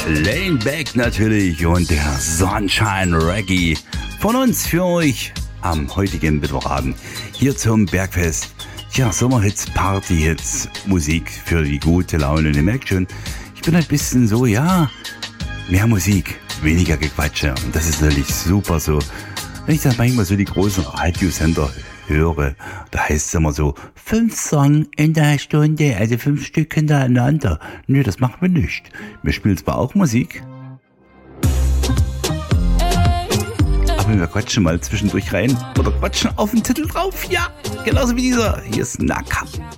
Lane Beck natürlich und der Sunshine Reggae von uns für euch am heutigen Mittwochabend hier zum Bergfest. Tja, Sommerhits, Partyhits, Musik für die gute Laune. Und ihr merkt schon, ich bin ein bisschen so, ja, mehr Musik, weniger Gequatsche. Und das ist natürlich super so. Wenn ich dann manchmal so die großen Radiosender höre, da heißt es immer so, 5 Songs in der Stunde, also 5 Stück hintereinander. Nö, das machen wir nicht. Wir spielen zwar auch Musik, aber wir quatschen mal zwischendurch rein oder quatschen auf den Titel drauf. Ja, genauso wie dieser. Hier ist Naka.